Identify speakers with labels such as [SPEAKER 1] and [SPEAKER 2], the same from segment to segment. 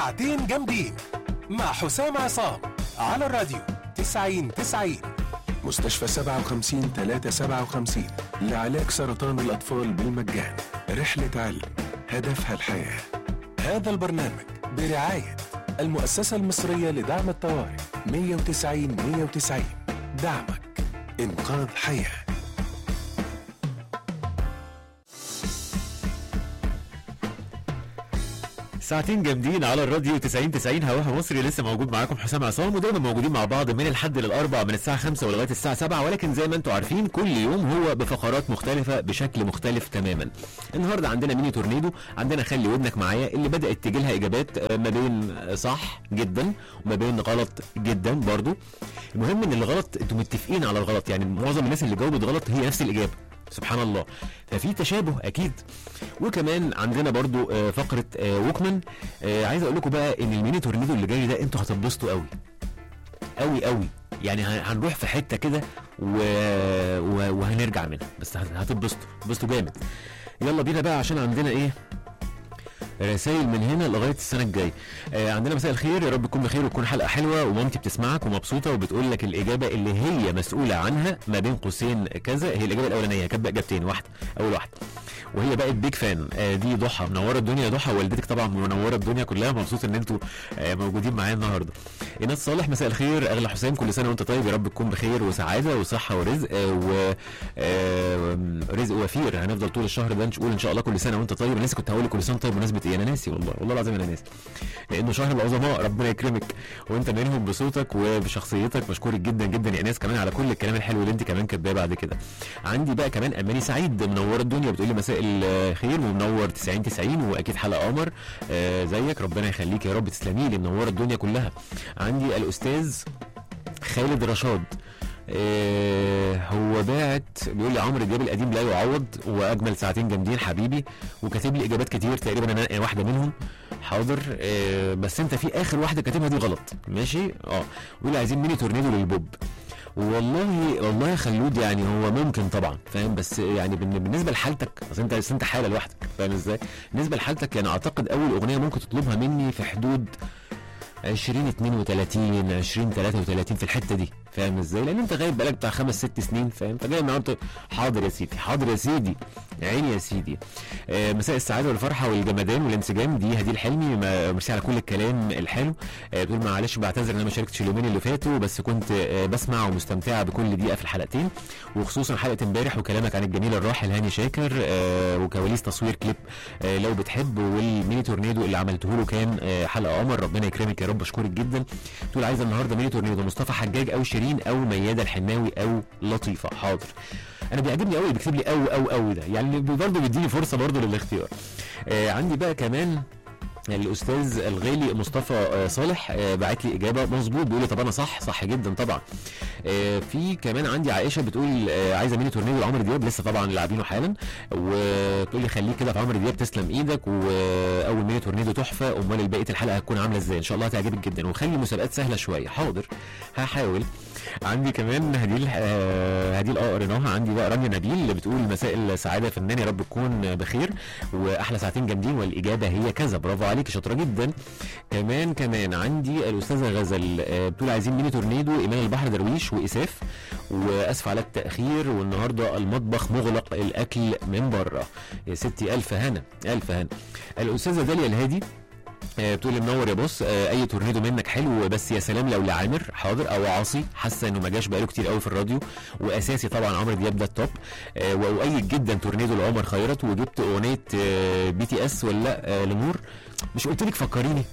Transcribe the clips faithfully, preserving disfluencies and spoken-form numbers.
[SPEAKER 1] ساعتين جامدين مع حسام عصام على الراديو تسعين تسعين. مستشفى سبعة وخمسين ثلاثة سبعة وخمسين لعلاج سرطان الأطفال بالمجان. رحلة علم هدفها الحياة. هذا البرنامج برعاية المؤسسة المصرية لدعم الطوارئ مية وتسعين مية وتسعين. دعمك إنقاذ حياة.
[SPEAKER 2] ساعتين جامدين على الراديو تسعين تسعين هواها مصري. لسه موجود معاكم حسام عصام، ودايما موجودين مع بعض من الحد للاربع من الساعه خمسة ولغايه الساعه سبعة، ولكن زي ما انتم عارفين كل يوم هو بفقرات مختلفه بشكل مختلف تماما. النهارده عندنا ميني تورنيدو، عندنا خلي ودنك معايا اللي بدات تجي لها اجابات ما بين صح جدا وما بين غلط جدا برضو. المهم ان الغلط انتم متفقين على الغلط، يعني معظم الناس اللي جاوبت غلط هي نفس الاجابه، سبحان الله، ففي تشابه اكيد. وكمان عندنا برضو فقره ووكمان. عايز اقول لكم بقى ان الميني تورنيدو اللي جاي ده انتوا هتنبسطوا قوي قوي قوي، يعني هنروح في حته كده و... و... وهنرجع منها، بس هتنبسطوا هتنبسطوا جامد. يلا بينا بقى عشان عندنا ايه رسائل من هنا لغايه السنه الجايه. آه عندنا مساء الخير، يا رب تكون بخير وتكون حلقه حلوه، ومامتي بتسمعك ومبسوطه وبتقول لك الاجابه اللي هي مسؤوله عنها ما بين قوسين كذا هي الاجابه الاولانيه. كانت بقى اجابتين، واحده اول واحده وهي بقت بيج فان. آه دي ضحى منوره الدنيا. ضحى والدتك طبعا منوره الدنيا كلها، مبسوط ان انتوا آه موجودين معايا النهارده. ايناس صالح مساء الخير، اغلى حسام كل سنه وانت طيب، يا رب تكون بخير وسعاده وصحه ورزق آه و آه رزق وفير. هنفضل طول الشهر ده نقول ان شاء الله كل سنه وانت طيب. انا لسه كنت هقول كل سنه طيب بمناسبه ايه، انا ناسي والله والله العظيم انا ناسي، لانه شهر العظماء ربنا يكرمك وانت منهم بصوتك وبشخصيتك. مشكورك جدا جدا يا ايناس كمان على كل الكلام الحلو اللي انت كمان كاتباه بعد كده. عندي بقى كمان اماني سعيد منوره الدنيا، بتقول لي مساء الخير ومنور تسعين تسعين، واكيد حلقه قمر آه زيك، ربنا يخليك يا رب، تسلمي لي منوره الدنيا كلها. عندي الاستاذ خالد رشاد، إيه هو باعت بيقول لي عمرو دياب القديم لا يعوض واجمل ساعتين جامدين حبيبي، وكاتب لي اجابات كتير تقريبا انا واحده منهم. حاضر إيه بس انت في اخر واحده كاتبها دي غلط، ماشي اه. بيقول عايزين ميني تورنيدو للبوب. والله والله يا خلود يعني هو ممكن طبعا فاهم، بس يعني بالنسبه لحالتك اصل انت انت حاله لوحدك فاهم ازاي. بالنسبه لحالتك يعني اعتقد اول اغنيه ممكن تطلبها مني في حدود عشرين اتنين وتلاتين عشرين تلاتة وتلاتين في الحته دي فاهم ازاي، لان انت غايب بقالك بتاع خمس ست سنين فاهم، فجاي النهارده حاضر يا سيدي حاضر يا سيدي عيني يا سيدي. آه مساء السعاده والفرحه والجمدان والانسجام، دي هدي الحلمي، ميرسي على كل الكلام الحلو. آه بتقول معلش بعتذر ان انا ما شاركتش اليومين اللي فاتوا، بس كنت آه بسمع ومستمتعه بكل دقيقه في الحلقتين، وخصوصا حلقه امبارح وكلامك عن الجميل الراحل هاني شاكر آه وكواليس تصوير كليب آه لو بتحب، والميني تورنيدو اللي عملته له كان آه حلقه قمر، ربنا يكرمك يا رب، اشكرك جدا. تقول عايزه النهارده ميني تورنيدو مصطفى حجاج او شيرين او ميادة الحناوي او لطيفه. حاضر، انا بيعجبني قوي اللي بيكتب لي او او او ده، يعني برضه بيديني فرصه برضه للاختيار. آه عندي بقى كمان الاستاذ الغالي مصطفى صالح باعت لي اجابه مظبوط، بيقول لي طب انا صح صح جدا طبعا. في كمان عندي عائشه بتقول عايزه ميني تورنيدو لعمرو دياب، لسه طبعا لاعبينه حالا، وتقول لي خليك كده في عمرو دياب تسلم ايدك، واول ميني تورنيدو تحفه، امال بقيه الحلقه هتكون عامله ازاي؟ ان شاء الله هتعجبك جدا، وخلي المسابقات سهله شويه. حاضر هحاول. عندي كمان هديل هديل اه قريناها. عندي بقى رانيا نبيل اللي بتقول مساء السعاده يا فنان، يا رب تكون بخير واحلى ساعتين جامدين، والاجابه هي كذا، برافو عليك شاطره جدا. كمان كمان عندي الاستاذه غزل بتقول عايزين ميني تورنيدو ايمان البحر درويش واساف، واسف على التاخير والنهارده المطبخ مغلق الاكل من بره. يا ستي الف هنا الف هنا. الاستاذه داليا الهادي بتقول لي منور يا بص، اي تورنيدو منك حلو، بس يا سلام لو لعامر. حاضر، او عاصي، حاسه انه ما جاش بقاله كتير قوي في الراديو، واساسي طبعا عمرو دياب ده التوب. واؤيد جدا تورنيدو لعمر خيرت، وجبت اغنيه بي تي اس ولا لنور، مش قلت لك فكريني؟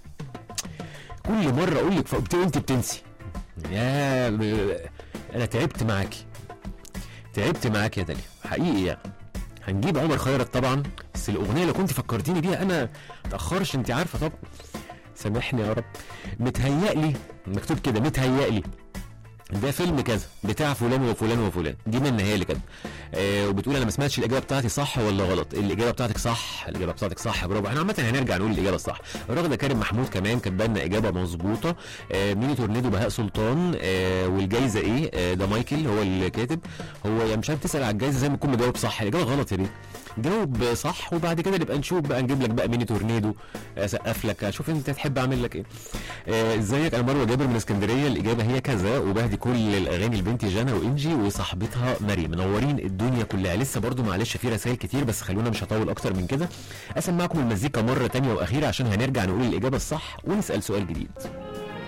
[SPEAKER 2] كل مره اقول لك وانت بتنسي. يا انا تعبت معاكي تعبت معاكي يا داليا حقيقي. يعني هنجيب عمر خيرت طبعا، بس الاغنيه اللي كنت فكرتيني بيها انا متاخرش انت عارفه طبعا، سامحني يا رب. متهيألي مكتوب كده متهيألي ده فيلم كذا بتاع فلان وفلان وفلان، دي منى هي اللي كده. آه وبتقول انا ما سمعتش الاجابه بتاعتي صح ولا غلط؟ الاجابه بتاعتك صح، الاجابه بتاعتك صح، برافو. احنا عامه هنرجع نقول الاجابه الصح. رغده كريم محمود كمان كاتبه لنا اجابه مظبوطه. آه ميني تورنيدو بهاء سلطان. آه والجايزه ايه؟ آه ده مايكل هو اللي كاتب. هو يعني مش عارف تسال على الجايزه زي ما تكون مجاوب صح، الاجابه غلط يا بيه. جاوب صح وبعد كده نبقى نشوف بقى، نجيب لك بقى ميني تورنيدو اسقف لك، شوف انت تحب اعمل لك ايه. آه، ازيك؟ انا مروه جابر من اسكندريه، الاجابه هي كذا، وبهدي كل الاغاني لبنتي جانا وانجي وصاحبتها مريم، منورين الدنيا كلها. لسه برضو معلش في رسائل كتير بس خلونا مش هطول اكتر من كده، اسمعكم المزيكا مره تانية واخيره عشان هنرجع نقول الاجابه الصح ونسال سؤال جديد.